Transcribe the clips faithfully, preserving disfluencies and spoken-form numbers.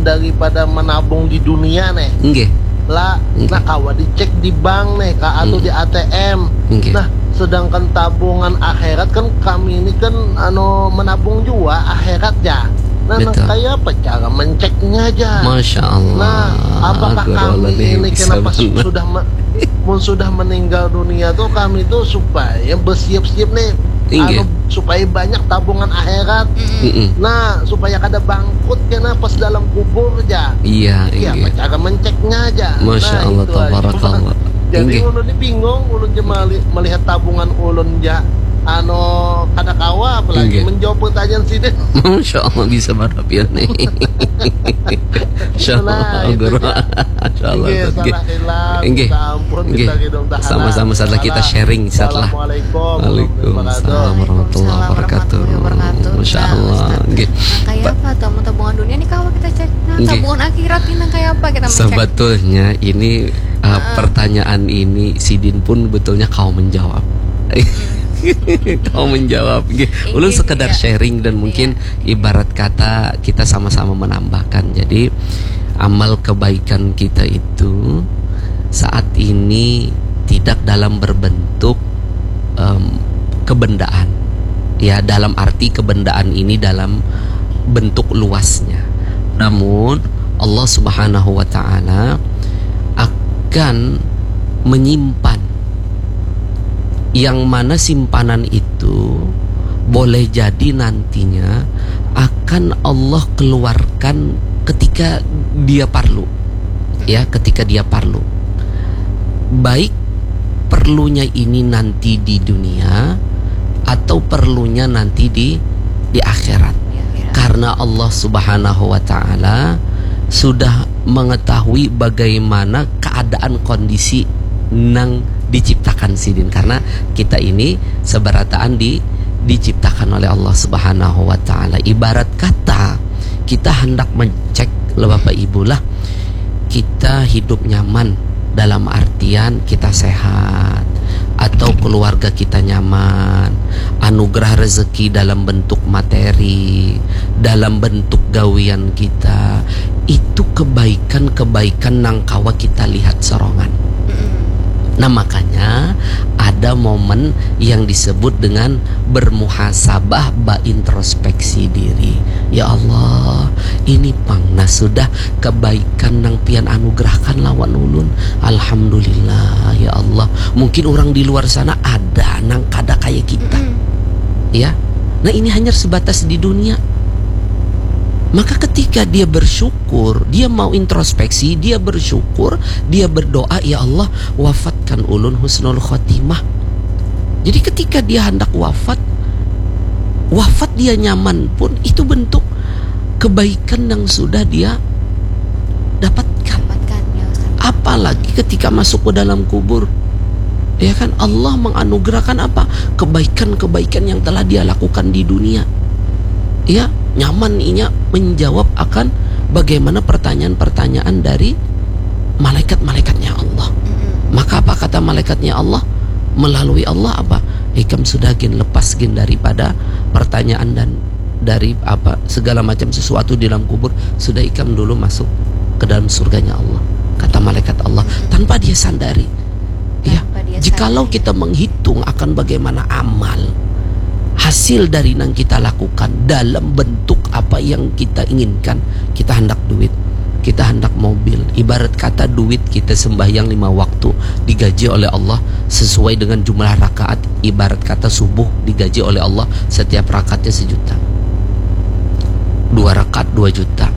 daripada menabung di dunia nih. Nggih. Lah, Nggih. nah kawa dicek di bank nih, ka atau Hmm. di A T M. Nggih. Nah, sedangkan tabungan akhirat kan kami ini kan anu menabung juga akhirat ya. Nah, nah Betul. kayak apa cara menceknya aja. Masya Allah. Nah, apakah Gorola kami nih ini bisa kenapa su- benar. sudah me- mun sudah meninggal dunia tuh kami tuh supaya bersiap-siap nih Inggih. anu, supaya banyak tabungan akhirat. Mm-mm. Nah, supaya kada bangkrut kena pas dalam kubur aja. Iya, Iya, apa inggih. cara menceknya aja. Masya Nah, Allah, itu aja. tabarakallah. Jadi Inggih. ulun ini bingung, ulun je mali- melihat tabungan ulun ja anu kada kawa apalagi Inggih. menjawab pertanyaan sini. Masya Allah bisa merapian nih. Masya Allah, Nah, itu Guru. ya. Masya Allah. Inggih, Inggih. salah hilang, Inggih. minta ampun, Inggih. minta hidung tahanan. Sama-sama setelah kita sharing setelah. Assalamualaikum Waalaikumsalam warahmatullahi wabarakatuh. Masya Allah. Inggih. Kayak Ba- apa tuh tabungan dunia nih kalau kita cek. Nah, Nggih. tabungan akhirat ini kayak apa kita mencek? Sebetulnya ini uh, pertanyaan ini Sidin pun betulnya kau menjawab. Kau menjawab. Nggih. Ulun Inggih, sekedar iya. sharing dan mungkin ibarat kata kita sama-sama menambahkan. Jadi amal kebaikan kita itu saat ini tidak dalam berbentuk em, kebendaan. Ya, dalam arti kebendaan ini dalam bentuk luasnya. Namun Allah Subhanahu wa taala akan menyimpan yang mana simpanan itu boleh jadi nantinya akan Allah keluarkan ketika dia perlu. Ya, ketika dia perlu. Baik perlunya ini nanti di dunia atau perlunya nanti di di akhirat. Di akhirat. Karena Allah Subhanahu wa taala sudah mengetahui bagaimana keadaan kondisi nang diciptakan Sidin, karena kita ini seberataan di diciptakan oleh Allah Subhanahu wa taala. Ibarat kata kita hendak mencek lah Bapak Ibu lah, kita hidup nyaman dalam artian kita sehat atau keluarga kita nyaman, anugerah rezeki dalam bentuk materi, dalam bentuk gawian kita, itu kebaikan-kebaikan nang kawa kita lihat sorongan. Nah, makanya ada momen yang disebut dengan bermuhasabah, ba introspeksi diri. Ya Allah, ini pangna sudah kebaikan nang pian anugerahkan lawan ulun. Alhamdulillah ya Allah. Mungkin orang di luar sana ada nang kada kayak kita. Ya. Nah, ini hanya sebatas di dunia. Maka ketika dia bersyukur, dia mau introspeksi, dia bersyukur, dia berdoa, ya Allah wafatkan ulun husnul khotimah. Jadi ketika dia hendak wafat, wafat dia nyaman pun itu bentuk kebaikan yang sudah dia dapatkan. Dapatkan, ya Ustaz. Apalagi ketika masuk ke dalam kubur, ya kan Allah menganugerahkan apa? Kebaikan-kebaikan yang telah dia lakukan di dunia. Ya, nyaman inya menjawab akan bagaimana pertanyaan-pertanyaan dari malaikat-malaikatnya Allah. Maka apa kata malaikatnya Allah? Melalui Allah apa? Ikam sudah gin lepas gin daripada pertanyaan dan dari apa segala macam sesuatu di dalam kubur, sudah ikam dulu masuk ke dalam surganya Allah. Kata malaikat Allah tanpa dia sadari. Ya, Tanpa dia jikalau sadari. kita menghitung akan bagaimana amal hasil dari yang kita lakukan dalam bentuk apa yang kita inginkan, kita hendak duit, kita hendak mobil, ibarat kata duit kita sembahyang lima waktu digaji oleh Allah sesuai dengan jumlah rakaat, ibarat kata subuh digaji oleh Allah setiap rakaatnya sejuta, dua rakaat dua juta,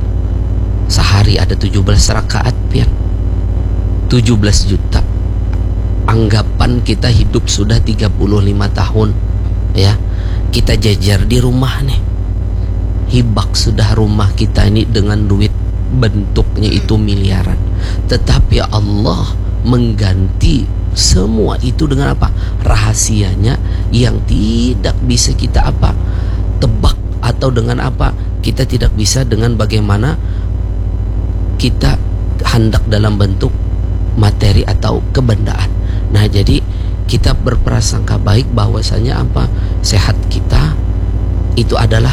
sehari ada tujuh belas rakaat pian, tujuh belas juta. Anggapan kita hidup sudah tiga puluh lima tahun, ya, kita jajar di rumah nih, hibak sudah rumah kita ini dengan duit bentuknya itu miliaran, tetapi Allah mengganti semua itu dengan apa? Rahasianya yang tidak bisa kita apa? Tebak, atau dengan apa? Kita tidak bisa dengan bagaimana kita hendak dalam bentuk materi atau kebendaan. Nah, jadi kita berprasangka baik bahwasanya apa? Sehat kita itu adalah